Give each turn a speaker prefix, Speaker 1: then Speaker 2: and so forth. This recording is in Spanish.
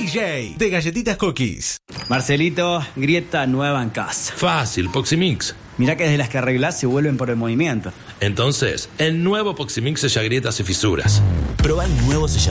Speaker 1: DJ de Galletitas Cookies.
Speaker 2: Marcelito, grieta nueva en casa.
Speaker 3: Fácil, Poximix.
Speaker 2: Mirá que desde las que arreglás se vuelven por el movimiento.
Speaker 3: Entonces, el nuevo Poximix sella grietas y fisuras.
Speaker 1: Proba el nuevo